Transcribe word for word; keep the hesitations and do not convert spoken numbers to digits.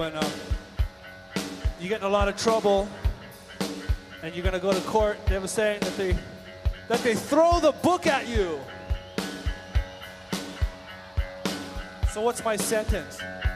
When um, you get in a lot of trouble and you're gonna go to court, they were saying that they that they throw the book at you. So what's my sentence?